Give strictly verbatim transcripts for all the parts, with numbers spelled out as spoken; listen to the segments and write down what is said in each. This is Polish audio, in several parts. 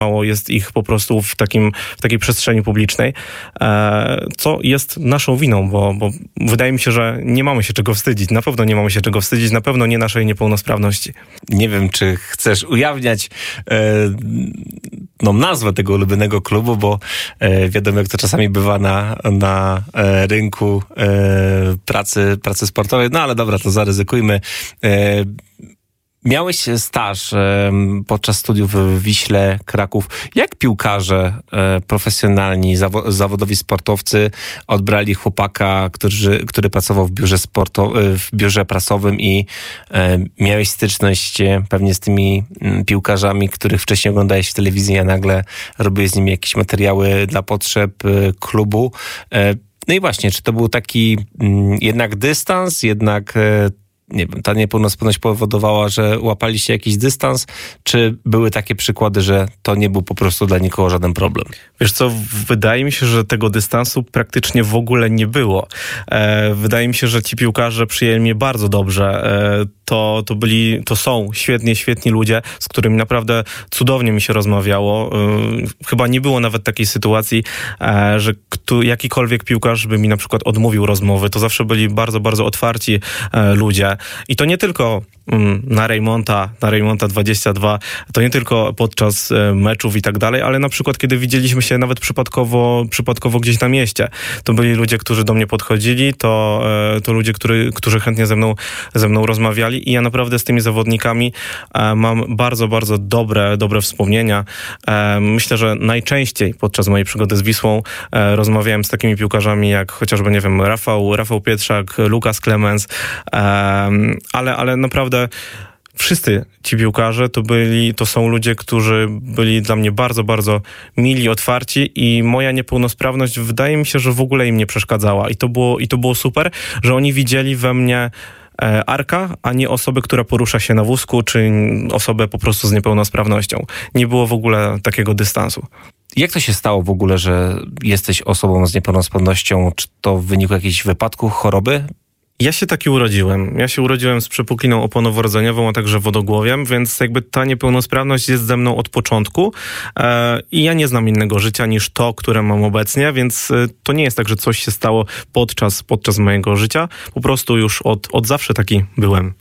mało jest ich po prostu w, takim, w takiej przestrzeni publicznej, e, co jest naszą winą, bo, bo wydaje mi się, że nie mamy się czego wstydzić. Na pewno nie mamy się czego wstydzić, na pewno nie naszej niepełnosprawności. Nie wiem, czy chcesz ujawniać e, no, nazwę tego ulubionego klubu, bo e, wiadomo, jak to czasami bywa na, na e, rynku e, pracy, pracy sportowej. No ale dobra, to zaryzykujmy. E, Miałeś staż e, podczas studiów w Wiśle Kraków. Jak piłkarze e, profesjonalni, zawo- zawodowi sportowcy odbrali chłopaka, który, który pracował w biurze, sporto- w biurze prasowym i e, miałeś styczność e, pewnie z tymi m, piłkarzami, których wcześniej oglądałeś w telewizji, a nagle robiłeś z nimi jakieś materiały dla potrzeb e, klubu. E, no i właśnie, czy to był taki m, jednak dystans, jednak e, nie wiem, ta niepełnosprawność powodowała, że łapaliście jakiś dystans, czy były takie przykłady, że to nie był po prostu dla nikogo żaden problem? Wiesz co, wydaje mi się, że tego dystansu praktycznie w ogóle nie było. E, wydaje mi się, że ci piłkarze przyjęli mnie bardzo dobrze. E, to, to byli, to są świetnie, świetni ludzie, z którymi naprawdę cudownie mi się rozmawiało. E, chyba nie było nawet takiej sytuacji, e, że kto, jakikolwiek piłkarz by mi na przykład odmówił rozmowy. To zawsze byli bardzo, bardzo otwarci e, ludzie. I to nie tylko mm, na Rejmonta, na Rejmonta dwadzieścia dwa, to nie tylko podczas e, meczów i tak dalej, ale na przykład kiedy widzieliśmy się nawet przypadkowo, przypadkowo gdzieś na mieście. To byli ludzie, którzy do mnie podchodzili, to, e, to ludzie, który, którzy chętnie ze mną, ze mną rozmawiali i ja naprawdę z tymi zawodnikami e, mam bardzo, bardzo dobre, dobre wspomnienia. E, myślę, że najczęściej podczas mojej przygody z Wisłą e, rozmawiałem z takimi piłkarzami jak chociażby, nie wiem, Rafał, Rafał Pietrzak, Lukas Clemens, e, ale, ale naprawdę wszyscy ci piłkarze to byli, to są ludzie, którzy byli dla mnie bardzo, bardzo mili, otwarci i moja niepełnosprawność wydaje mi się, że w ogóle im nie przeszkadzała i to było, i to było super, że oni widzieli we mnie e, Arka, a nie osobę, która porusza się na wózku, czy osobę po prostu z niepełnosprawnością. Nie było w ogóle takiego dystansu. Jak to się stało w ogóle, że jesteś osobą z niepełnosprawnością? Czy to w wyniku jakiegoś wypadku, choroby? Ja się taki urodziłem. Ja się urodziłem z przepukliną oponowo-rdzeniową, a także wodogłowiem, więc jakby ta niepełnosprawność jest ze mną od początku e, i ja nie znam innego życia niż to, które mam obecnie, więc e, to nie jest tak, że coś się stało podczas, podczas mojego życia. Po prostu już od, od zawsze taki byłem.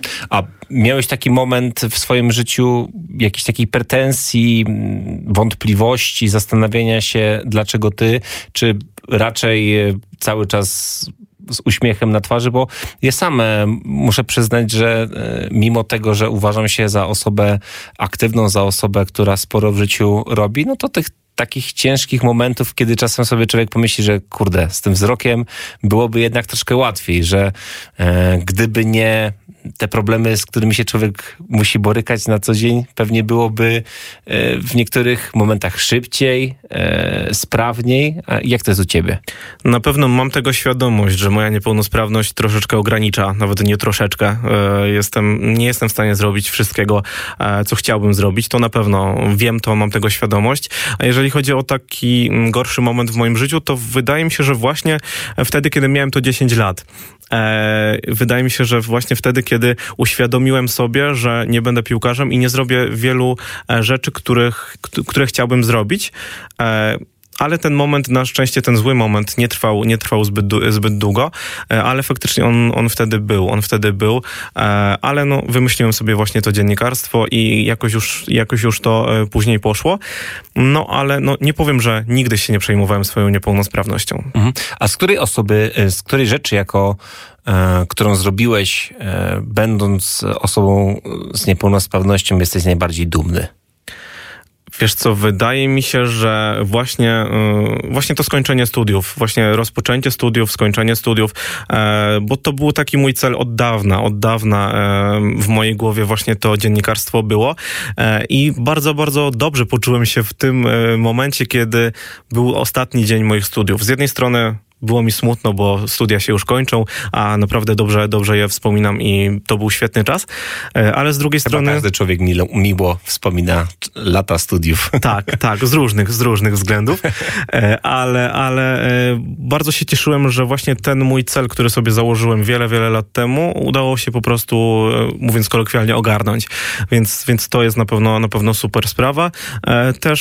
A miałeś taki moment w swoim życiu jakiejś takiej pretensji, wątpliwości, zastanawiania się, dlaczego ty, czy raczej cały czas z uśmiechem na twarzy, bo ja sam muszę przyznać, że mimo tego, że uważam się za osobę aktywną, za osobę, która sporo w życiu robi, no to tych takich ciężkich momentów, kiedy czasem sobie człowiek pomyśli, że kurde, z tym wzrokiem byłoby jednak troszkę łatwiej, że e, gdyby nie te problemy, z którymi się człowiek musi borykać na co dzień, pewnie byłoby e, w niektórych momentach szybciej, e, sprawniej. A jak to jest u ciebie? Na pewno mam tego świadomość, że moja niepełnosprawność troszeczkę ogranicza, nawet nie troszeczkę. E, jestem, nie jestem w stanie zrobić wszystkiego, e, co chciałbym zrobić. To na pewno wiem to, mam tego świadomość. A jeżeli chodzi o taki gorszy moment w moim życiu, to wydaje mi się, że właśnie wtedy, kiedy miałem to dziesięć lat. E, wydaje mi się, że właśnie wtedy, kiedy uświadomiłem sobie, że nie będę piłkarzem i nie zrobię wielu rzeczy, których, które chciałbym zrobić. E, ale ten moment, na szczęście ten zły moment nie trwał, nie trwał zbyt, zbyt długo, ale faktycznie on, on wtedy był, on wtedy był, ale no wymyśliłem sobie właśnie to dziennikarstwo i jakoś już, jakoś już to później poszło. No ale no nie powiem, że nigdy się nie przejmowałem swoją niepełnosprawnością. Mhm. A z której osoby, z której rzeczy jako e, którą zrobiłeś, e, będąc osobą z niepełnosprawnością, jesteś najbardziej dumny? Wiesz co, wydaje mi się, że właśnie, yy, właśnie to skończenie studiów, właśnie rozpoczęcie studiów, skończenie studiów, e, bo to był taki mój cel od dawna, od dawna e, w mojej głowie właśnie to dziennikarstwo było e, i bardzo, bardzo dobrze poczułem się w tym e, momencie, kiedy był ostatni dzień moich studiów. Z jednej strony było mi smutno, bo studia się już kończą, a naprawdę dobrze, dobrze je wspominam i to był świetny czas. Ale z drugiej Chyba strony... każdy człowiek milo, miło wspomina lata studiów. Tak, tak, z różnych, z różnych względów, ale, ale bardzo się cieszyłem, że właśnie ten mój cel, który sobie założyłem wiele, wiele lat temu, udało się po prostu, mówiąc kolokwialnie, ogarnąć. Więc, więc to jest na pewno, na pewno super sprawa. Też